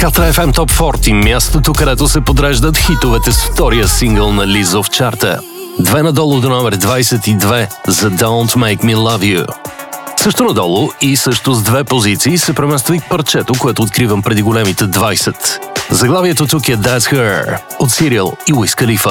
Катра FM Top 40, мястото, където се подреждат хитовете с втория сингъл на Лизо в чарта. 2 надолу до номер 22 за Don't Make Me Love You. Също надолу и също с 2 позиции се премества и парчето, което откривам преди големите 20. Заглавието тук е That's Her от Serial и Wiz Khalifa.